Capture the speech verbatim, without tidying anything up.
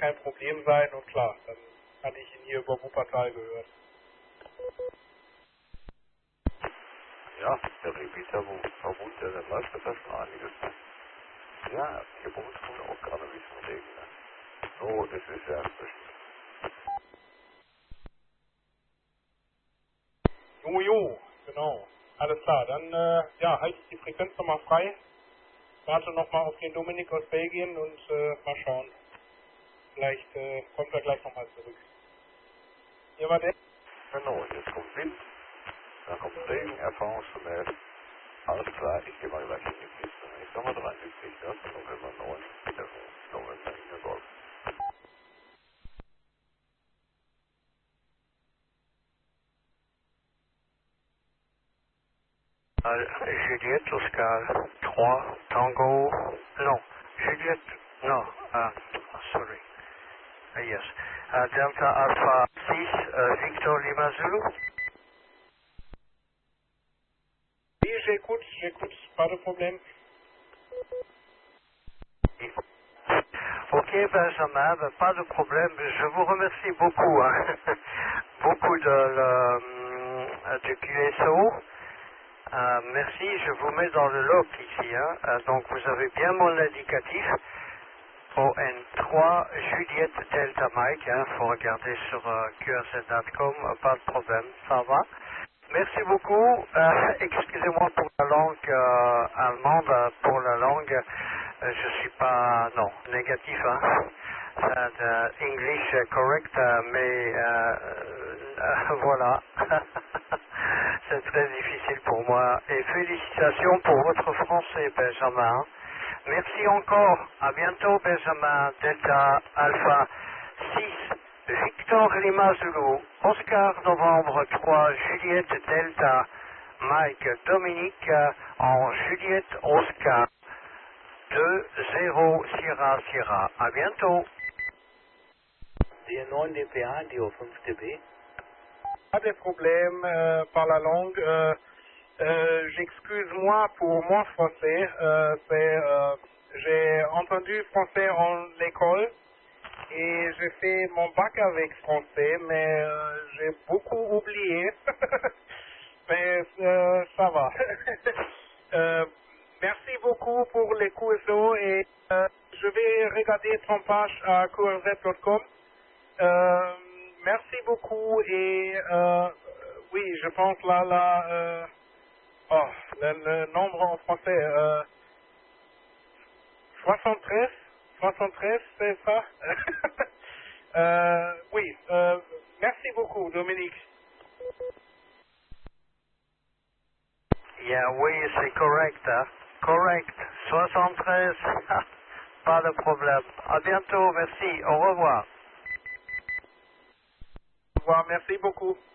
kein Problem sein und klar, dann kann ich ihn hier über Wuppertal gehört. Ja, der Ibiza-Verbund, der, der leistet das schon einiges. Ja, hier bei uns kommt auch gerade ein bisschen Regen. Ne? So, das ist ja erfrischend. Jo, jo, genau. Alles klar, dann äh, ja, halte ich die Frequenz nochmal frei. Warte nochmal auf den Dominik aus Belgien und äh, mal schauen. Vielleicht äh, kommt er gleich nochmal zurück. Hier war der. Genau, jetzt kommt Wind, dann kommt Regen, erfahrungsgemäß. Alles klar, ich gehe mal gleich in die Piste. Ich sag mal dreiundsiebzig, das ist November neun, November in Golf. Juliette Oscar trois Tango, non, Juliette, no, uh, sorry, uh, yes, uh, Delta Alpha six, uh, Victor Lima Zulu. Oui, j'écoute, j'écoute, pas de problème. Ok Benjamin, ben, pas de problème, je vous remercie beaucoup, hein. beaucoup de, le, du Q S O. Euh, merci, je vous mets dans le log ici, hein. Euh, donc vous avez bien mon indicatif. O N trois Juliette Delta Mike, hein, faut regarder sur euh, Q R Z point com, euh, pas de problème, ça va. Merci beaucoup, euh, excusez-moi pour la langue euh, allemande, euh, pour la langue, euh, je suis pas, non, négatif, hein. Uh, the English uh, correct, uh, mais euh, euh, voilà, c'est très difficile pour moi. Et félicitations pour votre français, Benjamin. Merci encore. À bientôt, Benjamin. Delta Alpha six, Victor Lima Zulu, Oscar Novembre trois, Juliette Delta, Mike Dominique, en Juliette Oscar deux zéro Sierra Sierra. À bientôt. D neun D P A, D O fünf D B. Pas de problème euh, par la langue. Euh, euh, J'excuse-moi pour mon français. Euh, c'est, euh, j'ai entendu français en l'école et j'ai fait mon bac avec français, mais euh, j'ai beaucoup oublié. mais euh, ça va. euh, merci beaucoup pour les Q S O et euh, je vais regarder ton page à Q R Z point com. Euh, merci beaucoup et euh, oui, je pense là, là, euh, oh, le, le nombre en français, euh, soixante-treize, soixante-treize, c'est ça? euh, oui, euh, merci beaucoup, Dominique. Yeah, oui, c'est correct, hein? Correct, soixante-treize, pas de problème. À bientôt, merci, au revoir. Au revoir, merci beaucoup.